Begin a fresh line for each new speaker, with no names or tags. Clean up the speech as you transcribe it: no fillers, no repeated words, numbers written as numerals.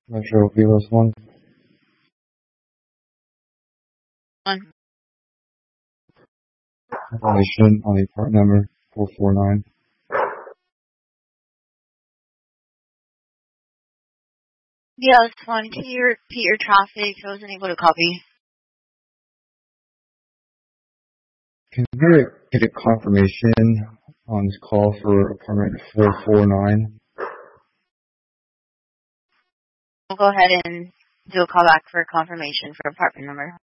Metro Velos 1. Violation on the part number 449.
Yes, one. Can you repeat your traffic? I wasn't able to copy.
Can you get a confirmation on this call for apartment 449?
We'll go ahead and do a callback for confirmation for apartment number.